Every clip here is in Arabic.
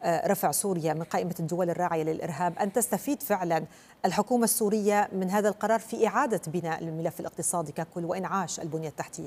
رفع سوريا من قائمة الدول الراعية للإرهاب، أن تستفيد فعلا الحكومة السورية من هذا القرار في إعادة بناء الملف الاقتصادي ككل وإنعاش البنية التحتية؟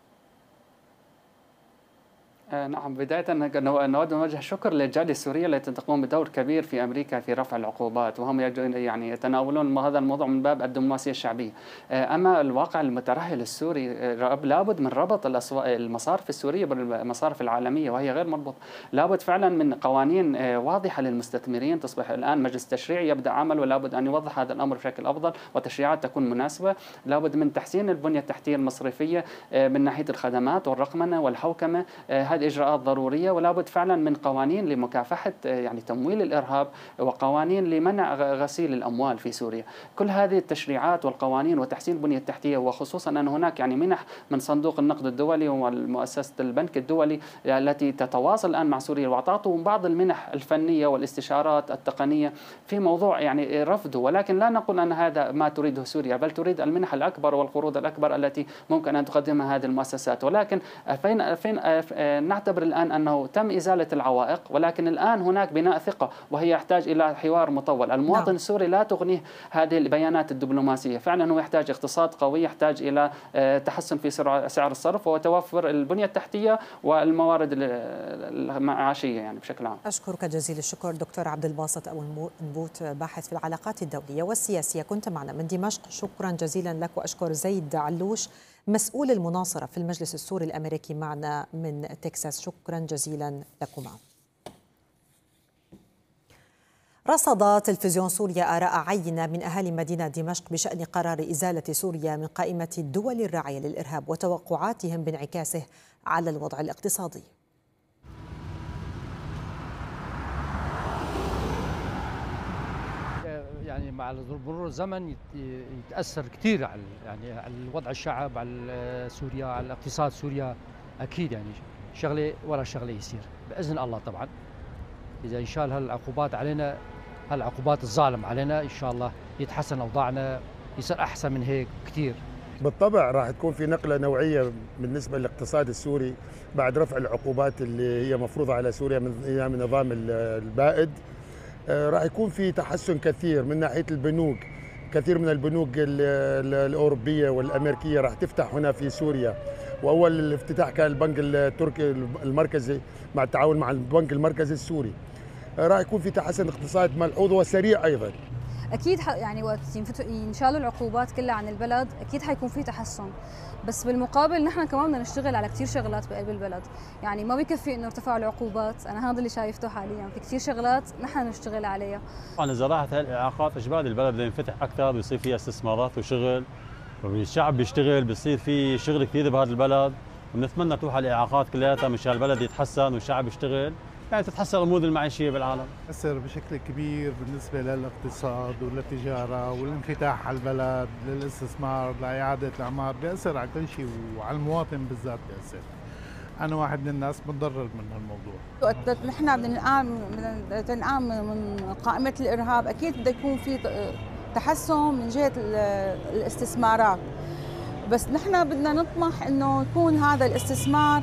نعم، بداية نود أن نوجه الشكر للجالية السورية التي تقوم بدور كبير في أمريكا في رفع العقوبات، وهم يعني يتناولون هذا الموضوع من باب الدبلوماسية الشعبية. أما الواقع المترهل السوري لابد من ربط المصارف السورية بالمصارف العالمية، وهي غير مربوطة. لابد فعلا من قوانين واضحة للمستثمرين. تصبح الآن مجلس التشريع يبدأ عمل، ولابد أن يوضح هذا الأمر بشكل أفضل وتشريعات تكون مناسبة. لابد من تحسين البنية التحتية المصرفية من ناحية الخدمات والرقمنة والحوكمة، هذه إجراءات ضرورية. ولا بد فعلا من قوانين لمكافحة يعني تمويل الإرهاب، وقوانين لمنع غسيل الأموال في سوريا. كل هذه التشريعات والقوانين وتحسين البنية التحتية، وخصوصا أن هناك يعني منح من صندوق النقد الدولي ومؤسسة البنك الدولي التي تتواصل الآن مع سوريا، وأعطتهم بعض المنح الفنية والاستشارات التقنية في موضوع يعني رفضه. ولكن لا نقول أن هذا ما تريده سوريا، بل تريد المنح الأكبر والقروض الأكبر التي ممكن أن تقدمها هذه المؤسسات. ولكن نعتبر الآن أنه تم إزالة العوائق، ولكن الآن هناك بناء ثقة، وهي يحتاج إلى حوار مطول. المواطن السوري لا تغنيه هذه البيانات الدبلوماسية، فعلا هو يحتاج اقتصاد قوي، يحتاج إلى تحسن في سعر الصرف وتوفر البنية التحتية والموارد المعاشية يعني بشكل عام. أشكرك جزيل الشكر دكتور عبد الباسط أبو النبوت، باحث في العلاقات الدولية والسياسية، كنت معنا من دمشق. شكرا جزيلا لك. وأشكر زيد علوش مسؤول المناصرة في المجلس السوري الأمريكي معنا من تكساس. شكرا جزيلا لكما. رصد تلفزيون سوريا آراء عينة من أهالي مدينة دمشق بشأن قرار إزالة سوريا من قائمة الدول الراعية للإرهاب وتوقعاتهم بانعكاسه على الوضع الاقتصادي. يعني مع مرور الزمن يتأثر كثير على على وضع الشعب، على سوريا، على اقتصاد سوريا. أكيد يعني شغلة ورا شغلة يصير بإذن الله. طبعا إذا إن شاء الله هالعقوبات علينا، هالعقوبات الظالم علينا، إن شاء الله يتحسن أوضاعنا، يصير أحسن من هيك كثير. بالطبع راح تكون في نقلة نوعية بالنسبة للاقتصاد السوري بعد رفع العقوبات اللي هي مفروضة على سوريا من أيام النظام البائد. راح يكون في تحسن كثير من ناحية البنوك. كثير من البنوك الأوروبية والأمريكية راح تفتح هنا في سوريا، وأول الافتتاح كان البنك التركي المركزي مع التعاون مع البنك المركزي السوري. راح يكون في تحسن اقتصاد ملحوظ وسريع أيضا. أكيد يعني وقت ينشالوا العقوبات كلها عن البلد أكيد حيكون في تحسن، بس بالمقابل نحن كمان بدنا نشتغل على كثير شغلات بقلب البلد. يعني ما بكفي انه ارتفعوا العقوبات، انا هذا اللي شايفته حاليا، في كثير شغلات نحن نشتغل عليها. طبعا اذا راحت هالاعاقات اجباري البلد بده ينفتح اكثر، بيصير فيها استثمارات وشغل، والشعب بيشتغل، بيصير في شغل كثير بهذا البلد. ونتمنى تروح الاعاقات كلياتها مشان البلد يتحسن والشعب يشتغل، يعني تتحسن الامور المعيشيه بالعالم. أثر بشكل كبير بالنسبه للاقتصاد وللتجاره والانفتاح على البلد، للاستثمار، لاعاده الاعمار، بيأثر على كل شيء وعلى المواطن بالذات بيأثر. انا واحد من الناس متضرر من هالموضوع. وقت نحن بدنا ننقام من قائمه الارهاب، اكيد بده يكون في تحسن من جهه الاستثمارات، بس نحن بدنا نطمح انه يكون هذا الاستثمار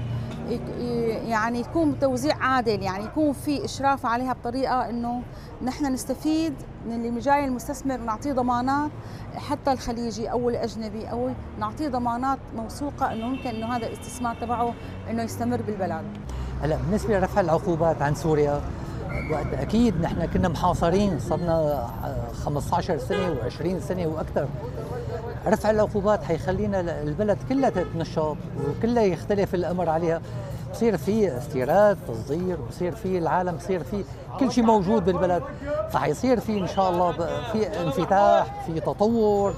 يعني يكون بتوزيع عادل، يعني يكون في إشراف عليها بطريقة إنه نحن نستفيد من اللي جاي المستثمر ونعطيه ضمانات، حتى الخليجي أو الأجنبي، أو نعطيه ضمانات موثوقة إنه ممكن إنه هذا الاستثمار تبعه إنه يستمر بالبلد. هلا بالنسبة لرفع العقوبات عن سوريا، وقت أكيد نحن كنا محاصرين، صرنا 15 سنة و20 سنة وأكثر. رفع العقوبات حيخلينا البلد كلها تتنشط وكلها يختلف الأمر عليها، بصير في استيراد، تصدير، بصير في العالم، بصير في كل شيء موجود بالبلد، فحيصير في إن شاء الله في انفتاح، في تطور.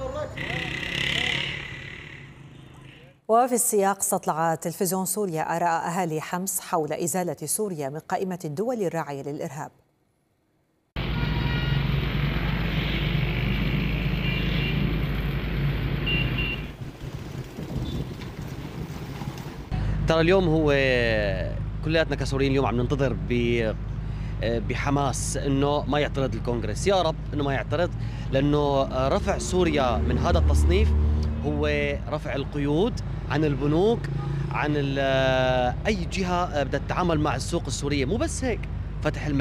وفي السياق استطلع تلفزيون سوريا آراء أهالي حمص حول إزالة سوريا من قائمة الدول الراعية للإرهاب. ترى اليوم هو كلياتنا كسوريين اليوم عم ننتظر بحماس انه ما يعترض الكونغرس، يا رب انه ما يعترض، لانه رفع سوريا من هذا التصنيف هو رفع القيود عن البنوك، عن اي جهه بدها تتعامل مع السوق السوريه. مو بس هيك، فتح